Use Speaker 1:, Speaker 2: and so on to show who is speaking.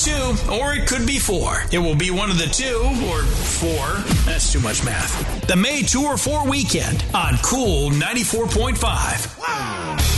Speaker 1: 2, or it could be 4. It will be one of the 2 or 4. That's too much math. The May 2 or 4 weekend on Cool 94.5.